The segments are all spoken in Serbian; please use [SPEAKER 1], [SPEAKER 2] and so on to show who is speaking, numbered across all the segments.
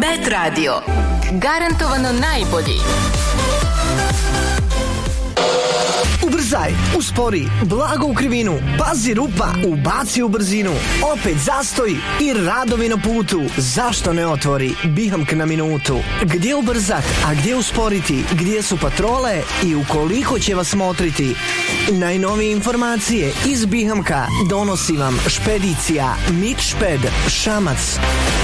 [SPEAKER 1] Bet Radio. Garantovano najbolji.
[SPEAKER 2] Ubrzaj, uspori, blago u krivinu, pazi rupa, ubaci u brzinu, opet zastoj i radovi na putu. Zašto ne otvori Bihamk na minutu? Gdje ubrzat, a gdje usporiti, gdje su patrole i ukoliko će vas motriti? Najnovije informacije iz Bihamka donosi vam špedicija Mitšped Šamac.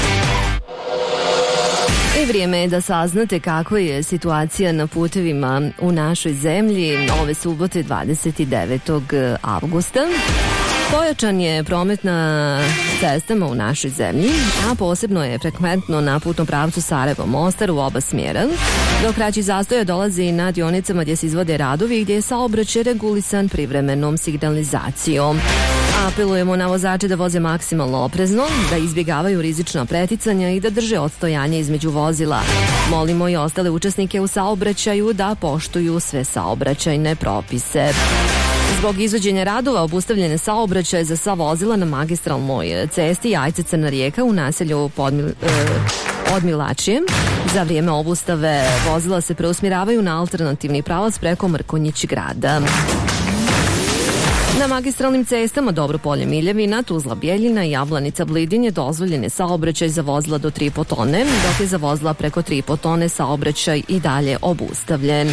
[SPEAKER 3] I vrijeme je da saznate kakva je situacija na putevima u našoj zemlji ove subote 29. avgusta. Pojačan je promet na cestama u našoj zemlji, a posebno je frekventno na putnom pravcu Sarajevo-Mostar u oba smjera, dok kraći zastoja dolazi na dionicama gdje se izvode radovi i gdje je saobraćaj regulisan privremenom signalizacijom. Apelujemo na vozače da voze maksimalno oprezno, da izbjegavaju rizična preticanja i da drže odstojanje između vozila. Molimo i ostale učesnike u saobraćaju da poštuju sve saobraćajne propise. Zbog izvođenja radova obustavljene saobraćaje za sva vozila na magistralnoj cesti Jajce-Crna Rijeka u naselju Odmilačije. Za vrijeme obustave vozila se preusmjeravaju na alternativni pravac preko Mrkonjić grada. Na magistralnim cestama Dobropolje Miljevina, Tuzla Bjeljina i Javlanica Blidin je dozvoljen saobraćaj za vozila do 3,5 tone, dok je za vozila preko 3,5 tone saobraćaj i dalje obustavljen.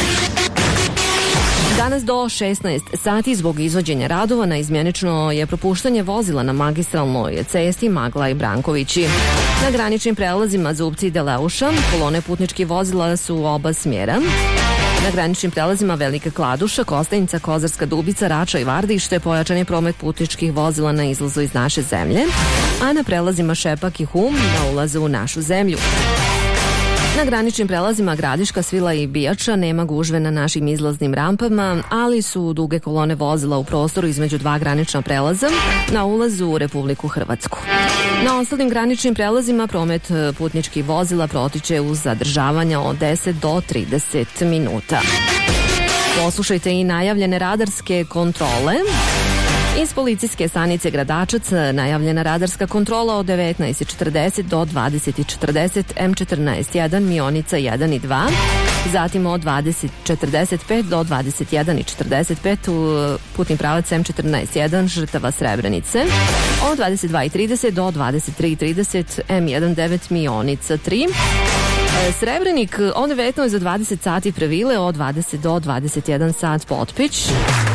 [SPEAKER 3] Danas do 16 sati zbog izvođenja radova naizmjenično je propuštanje vozila na magistralnoj cesti Magla i Brankovići. Na graničnim prelazima Zubci i Deleuša kolone putničkih vozila su u oba smjera. Na graničnim prelazima Velika Kladuša, Kostajnica, Kozarska Dubica, Rača i Vardište pojačan je promet putničkih vozila na izlazu iz naše zemlje, a na prelazima Šepak i Hum na ulazu u našu zemlju. Na graničnim prelazima Gradiška, Svila i Bijača nema gužve na našim izlaznim rampama, ali su duge kolone vozila u prostoru između dva granična prelaza na ulazu u Republiku Hrvatsku. Na ostalim graničnim prelazima promet putničkih vozila protiče uz zadržavanja od 10 do 30 minuta. Poslušajte i najavljene radarske kontrole. Iz policijske stanice Gradačac najavljena radarska kontrola od 19:40 do 20:40 M14-1 Mionica 1 i 2, zatim od 20:45 do 21:45 u putni pravac M14-1 Žrtava Srebrenice, od 22:30 do 23:30 M19 Mionica 3, Srebrenik od 19 do 20 sati Previle, od 20 do 21 sat Potpić,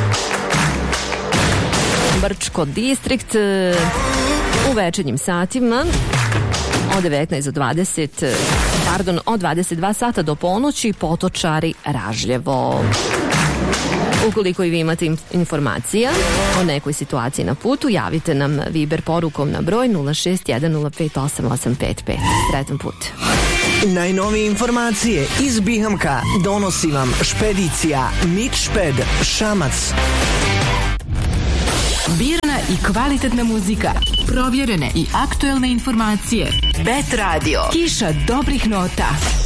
[SPEAKER 3] Brčko distrikt u večernjim satima od 19 do od 22 sata do ponoći Potočari Ražljevo. Ukoliko i vi imate informacija o nekoj situaciji na putu, javite nam Viber porukom na broj 061058855. Sretan put.
[SPEAKER 2] Najnovije informacije iz Bihamka donosi vam špedicija Mitšped Šamac.
[SPEAKER 1] Birna i kvalitetna muzika, provjerene i aktuelne informacije. Bet Radio. Kiša dobrih nota.